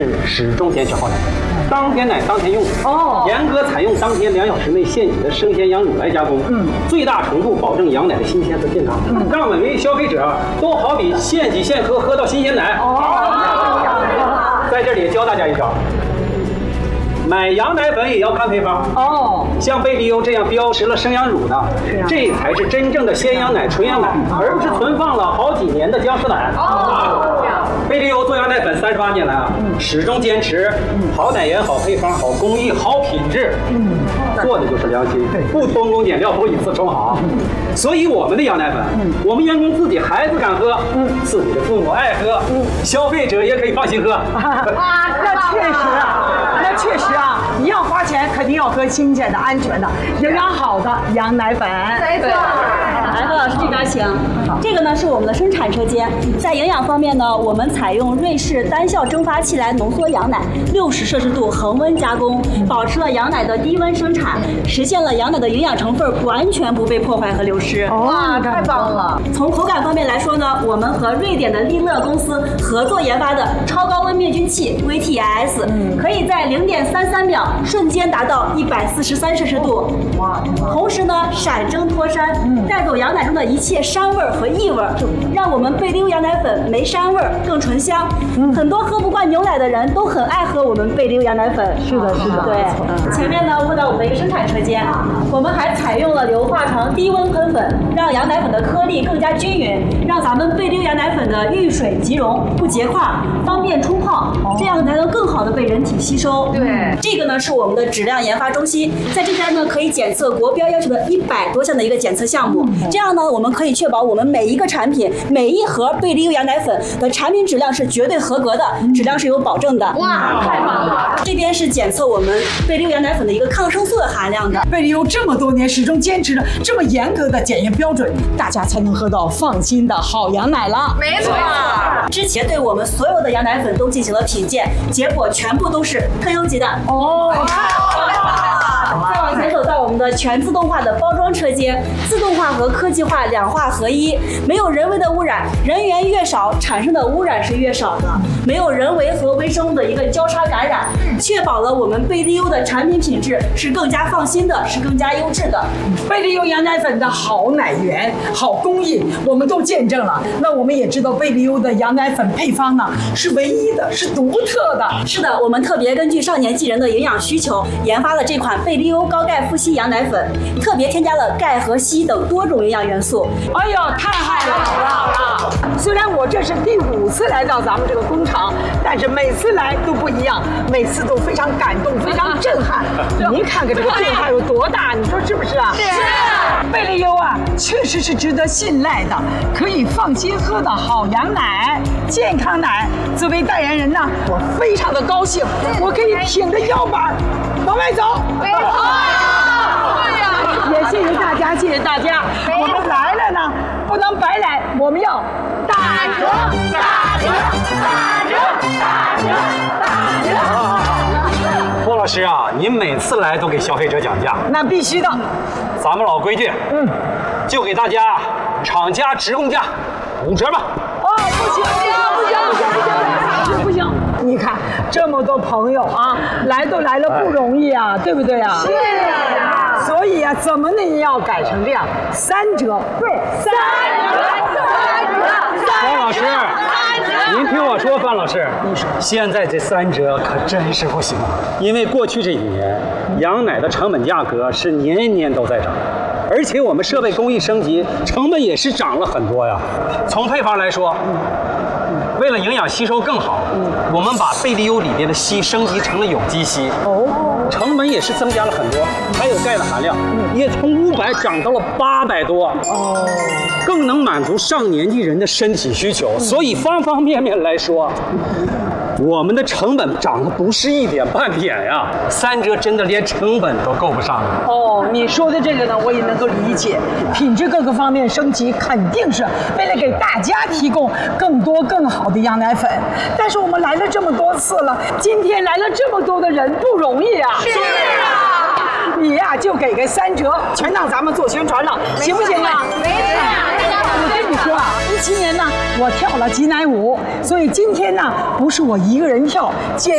始终坚持好奶，当天奶当天用，严格采用当天2小时内现挤的生鲜羊乳来加工，最大程度保证羊奶的新鲜和健康，让每位消费者都好比现挤现喝到新鲜奶。在这里教大家一招。买羊奶粉也要看配方像贝利优这样标识了生羊乳的，这才是真正的鲜羊奶、纯羊奶，而不是存放了好几年的僵尸奶。贝利优做羊奶粉38年来始终坚持好奶源、好配方、好工艺、好品质，做的就是良心，不偷工减料，不以次充好。所以我们的羊奶粉，我们员工自己孩子敢喝，自己的父母爱喝，消费者也可以放心喝。 那确实那确实你要花钱肯定要喝新鲜的、安全的、营养好的羊奶粉。 没错。来，何老师这边请。这个呢是我们的生产车间，在营养方面呢，我们采用瑞士单效蒸发器来浓缩羊奶，60摄氏度恒温加工，保持了羊奶的低温生产，实现了羊奶的营养成分完全不被破坏和流失。 哇，太棒了！ 从口感方面来说呢，我们和瑞典的利乐公司合作研发的超高温灭菌器 VTIS，可以在0.33秒瞬间达到143摄氏度。哇！同时呢，闪蒸脱膻，带走羊奶中的一切膻味和异味，让我们贝利优羊奶粉没膻味，更醇香。很多喝不惯牛奶的人都很爱喝我们贝利优羊奶粉。 是的，是的。 对，前面呢问到我们的一个生产车间，我们还采用了硫化糖低温喷粉，让羊奶粉的颗粒更加均匀，让咱们贝利优羊奶粉的遇水即溶，不结块，方便冲泡，这样才能更好的被人体吸收。 对， 这个呢是我们的质量研发中心，在这边呢可以检测国标要求的100多项的一个检测项目，这样呢我们可以确保我们每一个产品、每一盒贝利优羊奶粉的产品质量是绝对合格的，质量是有保证的。 哇，太棒了！ 这边是检测我们贝利优羊奶粉的一个抗生素的含量的。 贝利优这么多年始终坚持着这么严格的检验标准，大家才能喝到放心的好羊奶了。 没错。之前对我们所有的羊奶粉都进行了品鉴，结果全部都是特优级的。再往前走到我们的全自动化的包装车间，自动化和科技化2化合一，没有人为的污染，人员越少，产生的污染是越少的，没有人为和微生物的一个交叉感染，确保了我们贝利优的产品品质是更加放心的，是更加优质的。 贝利优羊奶粉的好奶源、好工艺，我们都见证了。那我们也知道贝利优的羊奶粉配方呢是唯一的，是独特的。 是的，我们特别根据少年纪人的营养需求，研发了这款贝利优高钙富硒羊奶粉，特别添加了钙和硒等多种营养元素。 哎呀，太好了！虽然我这是第5次来到咱们这个工厂，但是每次来都不一样，每次都非常感动，非常震撼。您看看这个变化有多大，你说是不是啊？是。贝利优确实是值得信赖的，可以放心喝的好羊奶、健康奶。作为代言人呢，我非常的高兴，我可以挺着腰板往外走。也谢谢大家，谢谢大家。我们来了呢，不能白来，我们要打折，打折，打折，打折，打折。 霍老师您每次来都给消费者讲价， 那必须的。 咱们老规矩，就给大家厂家直供价5折吧。 不行，不行！你看这么多朋友来都来了不容易对不对啊？是。所以怎么能要改成这样？3折，对，3折。 方老师，您听我说，范老师，现在这3折可真是不行，因为过去这几年，羊奶的成本价格是年年都在涨，而且我们设备工艺升级，成本也是涨了很多呀。从配方来说，为了营养吸收更好，我们把贝利优里边的硒升级成了有机硒，成本也是增加了很多，还有钙的含量也从500涨到了800多，更能满足上年纪人的身体需求。所以方方面面来说，我们的成本涨的不是1点半点呀，3折真的连成本都够不上了。 你说的这个呢，我也能够理解，品质各个方面升级，肯定是为了给大家提供更多更好的羊奶粉。但是我们来了这么多次了，今天来了这么多的人，不容易啊！是啊，你就给个3折，全当咱们做宣传了，行不行啊？没事。我跟你说17年呢，我跳了挤奶舞，所以今天呢，不是我一个人跳。